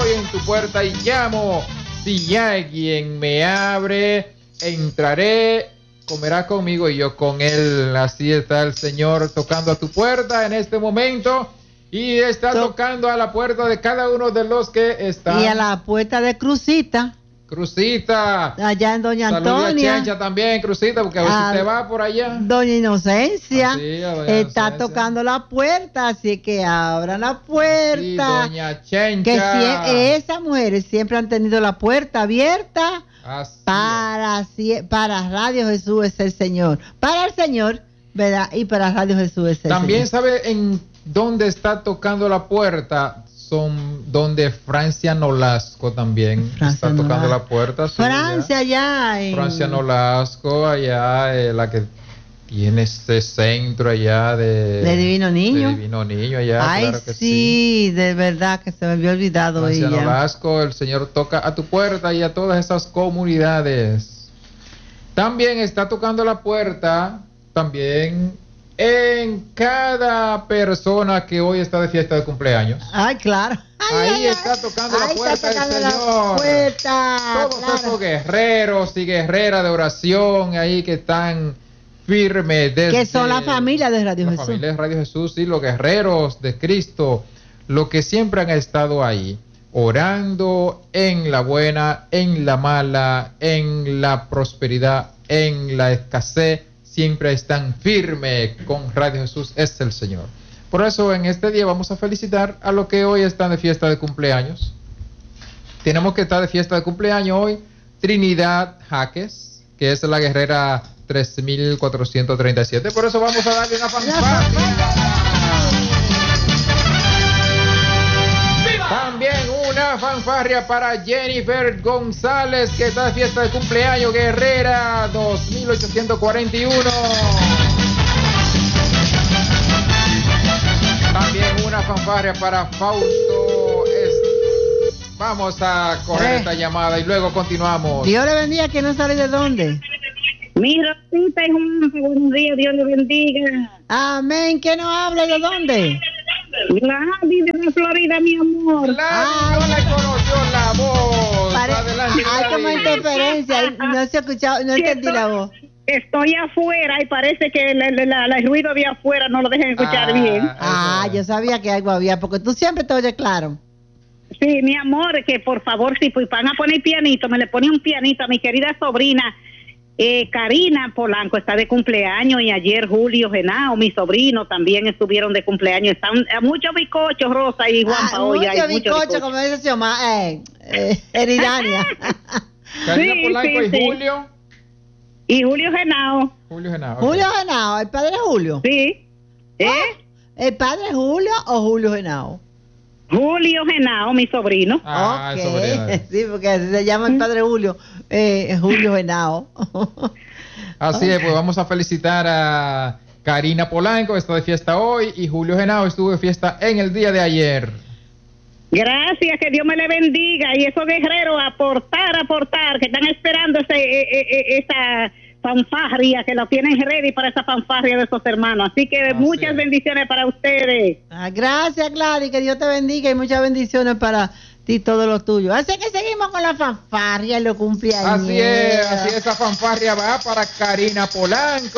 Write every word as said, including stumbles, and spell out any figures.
estoy en tu puerta y llamo. Si alguien me abre, entraré, comerá conmigo y yo con él. Así está el Señor tocando a tu puerta en este momento. Y está to tocando a la puerta de cada uno de los que están. Y a la puerta de Crucita. Crucita. Allá en Doña Saludos Antonia. a Chencha también, Crucita, porque a ver si usted va por allá. Doña Inocencia. Ah, sí, a Doña está Inocencia. tocando la puerta, así que abran la puerta. Sí, Doña Chencha. Que si, esas mujeres siempre han tenido la puerta abierta Así para, si, para Radio Jesús es el Señor. Para el Señor, ¿verdad? Y para Radio Jesús es el También Señor. sabe en dónde está tocando la puerta. Son donde Francia Nolasco también Francia está tocando Nolasco. la puerta. Sí, Francia allá. En... Francia Nolasco, allá, eh, la que tiene ese centro allá de... De Divino Niño. De Divino Niño allá, Ay, claro que sí. sí, de verdad que se me había olvidado Francia ella. Nolasco, el Señor toca a tu puerta y a todas esas comunidades. También está tocando la puerta, también en cada persona que hoy está de fiesta de cumpleaños. Ay, claro. Ay, Ahí ay, está tocando ay, la puerta está tocando el la Señor. puerta, Todos claro. esos guerreros y guerreras de oración ahí que están firmes. Desde Que son la familia de Radio la Jesús. familia de Radio Jesús, sí, los guerreros de Cristo, los que siempre han estado ahí, orando en la buena, en la mala, en la prosperidad, en la escasez. Siempre están firmes con Radio Jesús es el Señor. Por eso en este día vamos a felicitar a los que hoy están de fiesta de cumpleaños. Tenemos que estar de fiesta de cumpleaños hoy Trinidad Jaques, que es la guerrera tres mil cuatrocientos treinta y siete. Por eso vamos a darle una fanfarria. También una fanfarria para Jennifer González, que está de fiesta de cumpleaños, guerrera dos mil ochocientos cuarenta y uno. También una fanfarria para Fausto. Es... Vamos a correr Eh. esta llamada y luego continuamos. Dios le bendiga, que no sale de dónde. Mi Rosita es un buen día, Dios le bendiga. Amén, que no habla de dónde. Gladys de la Florida, mi amor. Gladys, no le conoció la voz. Pare- Adelante, Hay como Gladys. interferencia, ahí no se ha escuchado, no Sí, entendí estoy- la voz. Estoy afuera y parece que el, el- la- la- el ruido de afuera no lo dejan escuchar Ah, bien. Ah, eso. yo sabía que algo había, porque tú siempre te oyes claro. Sí, mi amor, que por favor, si pues, van a poner pianito, me le pone un pianito a mi querida sobrina eh, Karina Polanco, está de cumpleaños, y ayer Julio Genao, mi sobrino, también estuvieron de cumpleaños. Están eh, muchos bizcochos, Rosa y Juan Ah, Paola. mucho y muchos bizcocho, bizcochos. como dice Xiomara, eh, eh, Eridania. Karina Sí, Polanco sí, y sí. Julio. Y Julio Genao, Julio Genao. ok. Julio Genao, el padre Julio. sí. ¿Eh? ¿El padre Julio o Julio Genao? Julio Genao, mi sobrino. Ah, Ok. eso verdad. Sí, porque así se llama el padre Julio, eh, Julio Genao. Así es, pues vamos a felicitar a Karina Polanco, está de fiesta hoy, y Julio Genao estuvo de fiesta en el día de ayer. Gracias, que Dios me le bendiga. Y esos guerreros, aportar, aportar, que están esperando ese, eh, eh, esa fanfarria, que lo tienen ready para esa fanfarria de esos hermanos. Así que Así muchas es. bendiciones para ustedes. Ah, gracias, Gladys, que Dios te bendiga y muchas bendiciones para ti, todo lo tuyo. Así que seguimos con la fanfarria y los cumpleaños. Así es, así es, esa fanfarria va para Karina Polanco.